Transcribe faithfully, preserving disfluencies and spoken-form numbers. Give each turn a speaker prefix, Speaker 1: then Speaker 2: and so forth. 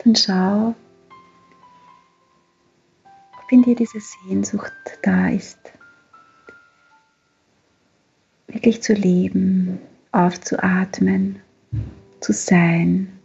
Speaker 1: und schau, ob in dir diese Sehnsucht da ist, wirklich zu leben, aufzuatmen, zu sein.